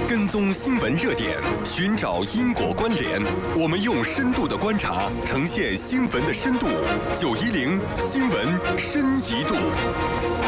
跟踪新闻热点，寻找因果关联。我们用深度的观察，呈现新闻的深度。910新闻深一度。